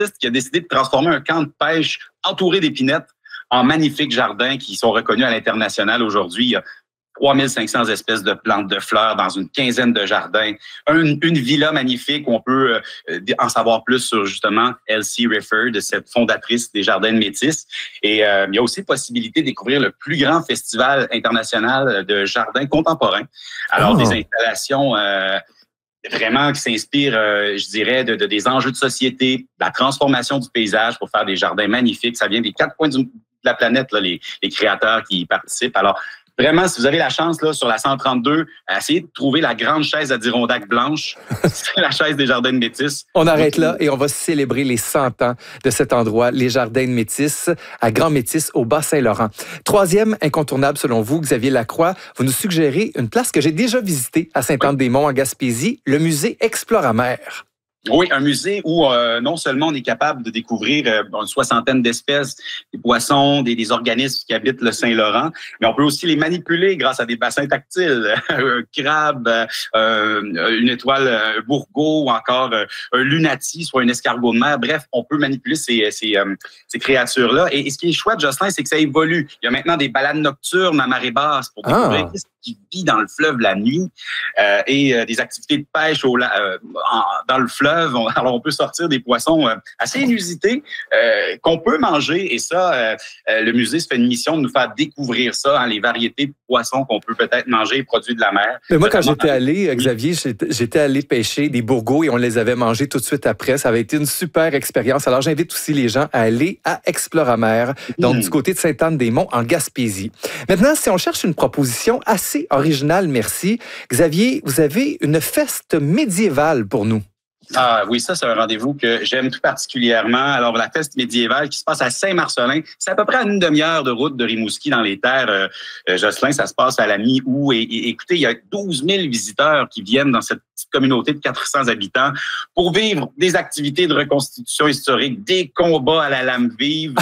artiste qui a décidé de transformer un camp de pêche entouré d'épinettes en magnifiques jardins qui sont reconnus à l'international aujourd'hui. Il y a 3500 espèces de plantes, de fleurs dans une quinzaine de jardins. Une villa magnifique où on peut en savoir plus sur justement Elsie Rifford, cette fondatrice des Jardins de Métis. Et il y a aussi possibilité de découvrir le plus grand festival international de jardins contemporains. Alors, des installations vraiment qui s'inspirent, je dirais, des enjeux de société, de la transformation du paysage pour faire des jardins magnifiques. Ça vient des 4 coins de la planète, là, les créateurs qui y participent. Alors, vraiment, si vous avez la chance, là, sur la 132, essayez de trouver la grande chaise Adirondack blanche. C'est la chaise des Jardins de Métis. On arrête là et on va célébrer les 100 ans de cet endroit, les Jardins de Métis, à Grand Métis, au Bas-Saint-Laurent. Troisième incontournable, selon vous, Xavier Lacroix, vous nous suggérez une place que j'ai déjà visitée à Sainte-Anne-des-Monts, en Gaspésie, le musée Exploramer. Oui, un musée où non seulement on est capable de découvrir une 60aine d'espèces, des poissons, des organismes qui habitent le Saint-Laurent, mais on peut aussi les manipuler grâce à des bassins tactiles, un crabe, une étoile, un bourreau ou encore un lunati, soit un escargot de mer. Bref, on peut manipuler ces créatures-là. Et ce qui est chouette, Jocelyn, c'est que ça évolue. Il y a maintenant des balades nocturnes à marée basse pour découvrir ce qui vit dans le fleuve la nuit et des activités de pêche dans le fleuve. Alors, on peut sortir des poissons assez inusités qu'on peut manger. Et ça, le musée se fait une mission de nous faire découvrir ça, les variétés de poissons qu'on peut peut-être manger et produits de la mer. Mais moi, quand j'étais allé, Xavier, j'étais allé pêcher des bourgots et on les avait mangés tout de suite après. Ça avait été une super expérience. Alors, j'invite aussi les gens à aller à Exploramer, donc du côté de Sainte-Anne-des-Monts, en Gaspésie. Maintenant, si on cherche une proposition assez originale, merci. Xavier, vous avez une feste médiévale pour nous. Ah oui, ça, c'est un rendez-vous que j'aime tout particulièrement. Alors, la fête médiévale qui se passe à Saint-Marcellin, c'est à peu près à une demi-heure de route de Rimouski dans les terres. Jocelyn, ça se passe à la mi-août. Et écoutez, il y a 12 000 visiteurs qui viennent dans cette petite communauté de 400 habitants pour vivre des activités de reconstitution historique, des combats à la lame vive.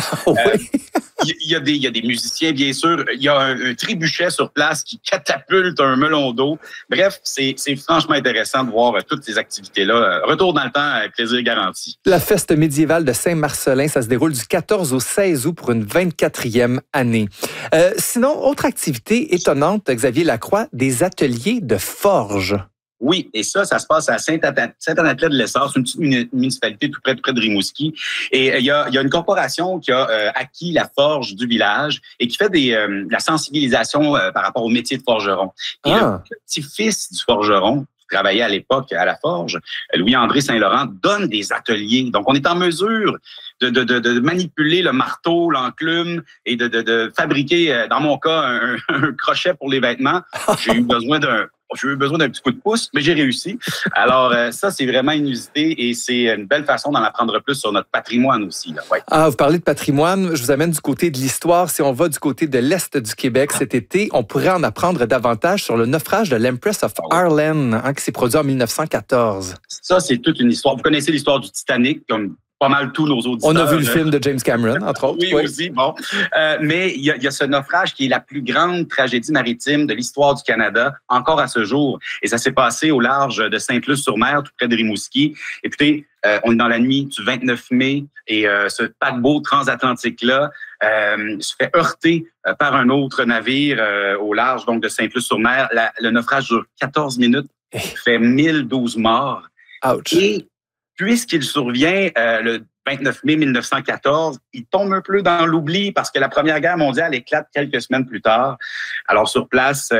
Il y a des musiciens, bien sûr. Il y a un trébuchet sur place qui catapulte un melon d'eau. Bref, c'est franchement intéressant de voir toutes ces activités-là. Retour dans le temps, plaisir garanti. La fête médiévale de Saint-Marcellin, ça se déroule du 14 au 16 août pour une 24e année. Sinon, autre activité étonnante, Xavier Lacroix, des ateliers de forge. Oui, et ça se passe à Saint-Anatlet-de-l'Essor, c'est une petite municipalité tout près de Rimouski. Et il y a une corporation qui a acquis la forge du village et qui fait la sensibilisation par rapport au métier de forgeron. Et le petit-fils du forgeron, qui travaillait à l'époque à la forge, Louis-André Saint-Laurent, donne des ateliers. Donc, on est en mesure de manipuler le marteau, l'enclume et de fabriquer, dans mon cas, un crochet pour les vêtements. J'ai eu besoin d'un petit coup de pouce, mais j'ai réussi. Alors, ça, c'est vraiment inusité et c'est une belle façon d'en apprendre plus sur notre patrimoine aussi. Là. Ouais. Ah, vous parlez de patrimoine. Je vous amène du côté de l'histoire. Si on va du côté de l'Est du Québec cet été, on pourrait en apprendre davantage sur le naufrage de l'Empress of Ireland, qui s'est produit en 1914. Ça, c'est toute une histoire. Vous connaissez l'histoire du Titanic, comme pas mal tous nos auditeurs. On a vu le film de James Cameron, entre autres. Oui, aussi, bon. Mais il y a ce naufrage qui est la plus grande tragédie maritime de l'histoire du Canada, encore à ce jour. Et ça s'est passé au large de Sainte-Luce-sur-Mer, tout près de Rimouski. Écoutez, on est dans la nuit du 29 mai et ce paquebot transatlantique-là se fait heurter par un autre navire au large donc de Sainte-Luce-sur-Mer. Le naufrage dure 14 minutes, fait 1012 morts. Ouch. Et puisqu'il survient le 29 mai 1914, il tombe un peu dans l'oubli parce que la Première Guerre mondiale éclate quelques semaines plus tard. Alors, sur place,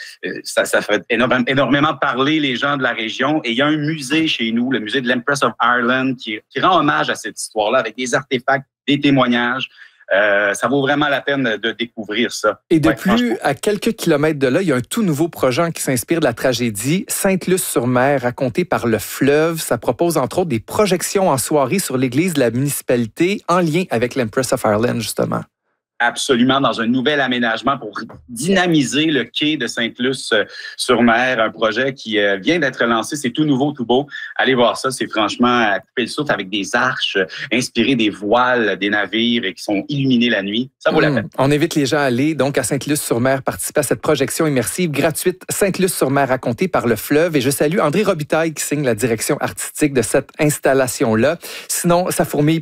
ça fait énormément parler les gens de la région. Et il y a un musée chez nous, le musée de l'Empress of Ireland, qui rend hommage à cette histoire-là avec des artefacts, des témoignages. Ça vaut vraiment la peine de découvrir ça. Et de plus, à quelques kilomètres de là, il y a un tout nouveau projet qui s'inspire de la tragédie, Sainte-Luce-sur-Mer, raconté par le fleuve. Ça propose entre autres des projections en soirée sur l'église de la municipalité en lien avec l'Empress of Ireland, justement. absolument dans un nouvel aménagement pour dynamiser le quai de Sainte-Luce-sur-Mer, un projet qui vient d'être lancé. C'est tout nouveau, tout beau. Allez voir ça, c'est franchement à couper le souffle avec des arches inspirées des voiles des navires et qui sont illuminées la nuit. Ça vaut la peine. On invite les gens à aller donc à Sainte-Luce-sur-Mer, participer à cette projection immersive gratuite Sainte-Luce-sur-Mer racontée par le fleuve. Et je salue André Robitaille qui signe la direction artistique de cette installation-là. Sinon, ça fourmille